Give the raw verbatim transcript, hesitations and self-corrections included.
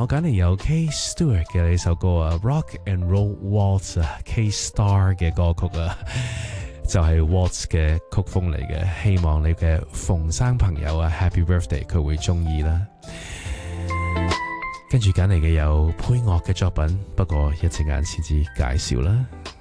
我揀嚟有 K Stewart 嘅呢首歌啊 Rock and Roll Waltz 啊 K Star 嘅歌曲啊，就係 Waltz 嘅曲風嚟嘅，希望你嘅馮生朋友啊 Happy Birthday 佢會中意啦。跟住揀嚟嘅有配樂嘅作品，不過一陣間先至介紹啦。